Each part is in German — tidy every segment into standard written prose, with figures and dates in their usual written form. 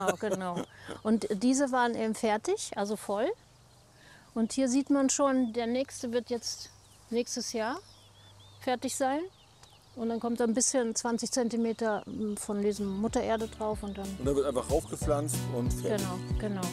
Genau. Und diese waren eben fertig, also voll. Und hier sieht man schon, der nächste wird jetzt nächstes Jahr fertig sein. Und dann kommt ein bisschen 20 Zentimeter von diesem Muttererde drauf und dann. Und dann wird einfach raufgepflanzt und fertig. Genau.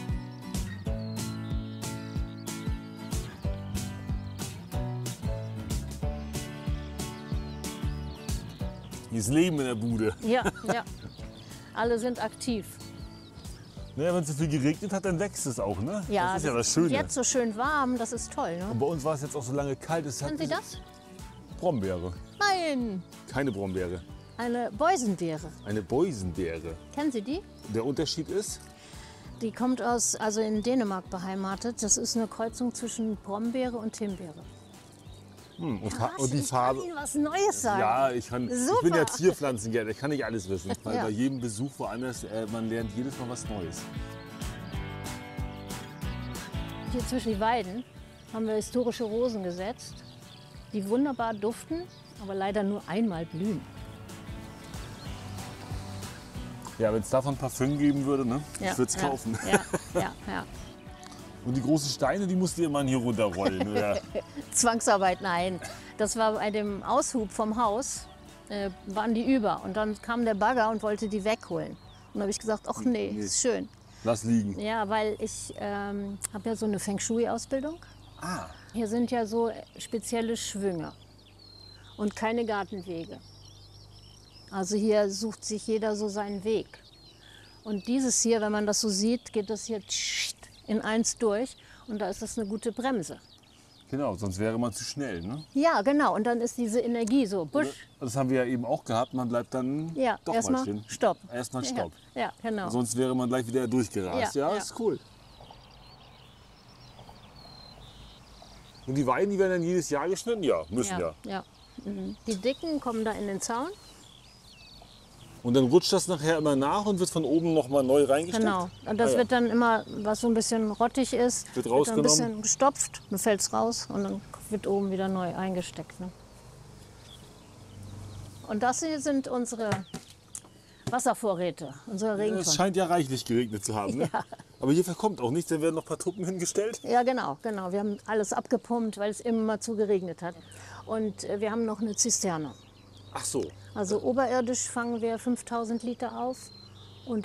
Hier ist Leben in der Bude. Ja. Alle sind aktiv. Naja, wenn es so viel geregnet hat, dann wächst es auch, ne? Ja, das ist ja das Schöne. Jetzt so schön warm, das ist toll. Ne? Und bei uns war es jetzt auch so lange kalt. Kennen Sie das? Brombeere. Nein, Keine Brombeere. eine Boysenbeere. Eine Boysenbeere. Kennen Sie die? Der Unterschied ist, Die kommt also in Dänemark beheimatet. Das ist eine Kreuzung zwischen Brombeere und Himbeere. und die Ich kann Farbe. Ihnen was Neues sagen. Ja, ich bin Super. ja Zierpflanzengärtner, ich kann nicht alles wissen. Weil Ja. bei jedem Besuch woanders, man lernt jedes Mal was Neues. Hier zwischen die Weiden haben wir historische Rosen gesetzt, die wunderbar duften, aber leider nur einmal blühen. Ja, wenn es davon Parfüm geben würde, ne? Ich würde es kaufen. Ja. Und die großen Steine, die musste ihr Mann hier runterrollen, oder? Zwangsarbeit, nein. Das war bei dem Aushub vom Haus, waren die über. Und dann kam der Bagger und wollte die wegholen. Und dann habe ich gesagt, ach nee, ist schön. Lass liegen. Ja, weil ich habe ja so eine Feng Shui-Ausbildung. Ah, Hier sind ja so spezielle Schwünge und keine Gartenwege. Also hier sucht sich jeder so seinen Weg. Und dieses hier, wenn man das so sieht, geht das hier in eins durch und da ist das eine gute Bremse. genau, sonst wäre man zu schnell, ne? Ja, genau. Und dann ist diese Energie so, busch. Das haben wir ja eben auch gehabt, man bleibt dann Ja, doch mal erstmal stehen. Stopp. Erstmal Stopp. Ja, genau. Sonst wäre man gleich wieder durchgerast. Ja, Ja, ja. ist cool. Und die Weiden, die werden dann jedes Jahr geschnitten? Ja, müssen ja. Ja. Mhm. Die Dicken kommen da in den Zaun. Und dann rutscht das nachher immer nach und wird von oben noch mal neu reingesteckt? Genau. Und das Ah, ja. wird dann immer, was so ein bisschen rottig ist, Wird dann rausgenommen? ein bisschen gestopft, dann fällt es raus und dann wird oben wieder neu eingesteckt. Ne? Und das hier sind unsere Wasservorräte, unsere Es Regentonnen. scheint ja reichlich geregnet zu haben. Ne? Ja. Aber hier verkommt auch nichts, dann werden noch ein paar Tuppen hingestellt. Ja, genau. Wir haben alles abgepumpt, weil es immer zu geregnet hat. Und wir haben noch eine Zisterne. Ach so. Also oberirdisch fangen wir 5000 Liter auf